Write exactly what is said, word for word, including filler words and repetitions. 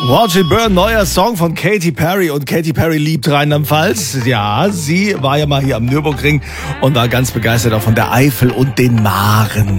Watch It Burn, neuer Song von Katy Perry. Und Katy Perry liebt Rheinland-Pfalz. Ja, sie war ja mal hier am Nürburgring und war ganz begeistert auch von der Eifel und den Maren.